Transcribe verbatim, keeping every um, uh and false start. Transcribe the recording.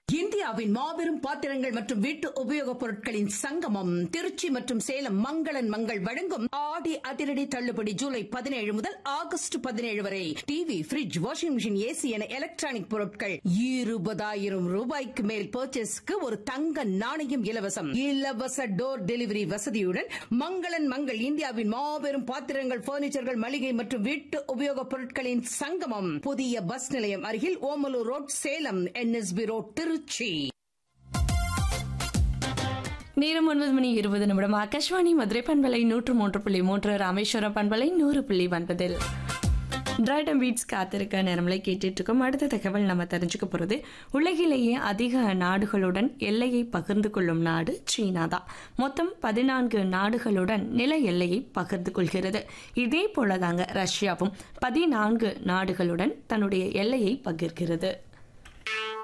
இந்தியாவின் மாபெரும் பாத்திரங்கள் மற்றும் வீட்டு உபயோகப் பொருட்களின் சங்கமம் திருச்சி மற்றும் சேலம் மங்களன் மங்கள் வழங்கும் ஆடி அதிரடி தள்ளுபடி ஜூலை பதினேழு முதல் ஆகஸ்ட் பதினேழு வரை TV, bridge, washing machine, AC என எலக்ட்ரானிக் பொருட்கள் இருபதாயிரம் ரூபாய்க்கு மேல் பர்ச்சேஸ்க்கு ஒரு தங்க நாணயம் இலவசம். இலவச டோர் டெலிவரி வசதியுடன் மங்களன் மங்கள் இந்தியாவின் மாபெரும் பாத்திரங்கள், பர்னிச்சர்கள், மளிகை மற்றும் வீட்டு உபயோகப் பொருட்களின் சங்கமம். புதிய பஸ் நிலையம் அருகில் Omalur road, Salem. NSP road, Trichy. நேரம் ஒன்பது மணி இருபது நிமிடம். ஆகாஷ்வாணி மதுரை பண்பலை நூற்று மூன்று புள்ளி மூன்று, ராமேஸ்வரம் பண்பலை நூறு புள்ளி ஒன்பதில் டிரைடம் பீட்ஸ் காத்திருக்க நேரங்களை கேட்டுட்டு இருக்கோம். அடுத்த தகவல் நம்ம தெரிஞ்சுக்க போகிறது, உலகிலேயே அதிக நாடுகளுடன் எல்லையை பகிர்ந்து கொள்ளும் நாடு சீனா தான். மொத்தம் பதினான்கு நாடுகளுடன் நில எல்லையை பகிர்ந்து கொள்கிறது. இதே போலதாங்க ரஷ்யாவும் பதினான்கு நாடுகளுடன் தன்னுடைய எல்லையை பகிர்கிறது.